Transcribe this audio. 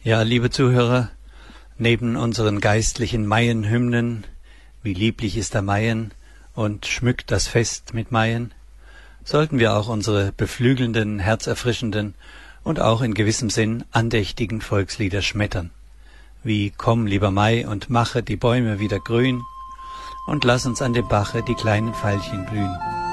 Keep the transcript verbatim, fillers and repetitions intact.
Ja, liebe Zuhörer, neben unseren geistlichen Maienhymnen, wie lieblich ist der Maien und schmückt das Fest mit Maien, sollten wir auch unsere beflügelnden, herzerfrischenden und auch in gewissem Sinn andächtigen Volkslieder schmettern, wie Komm, lieber Mai, und mache die Bäume wieder grün und lass uns an dem Bache die kleinen Veilchen blühen.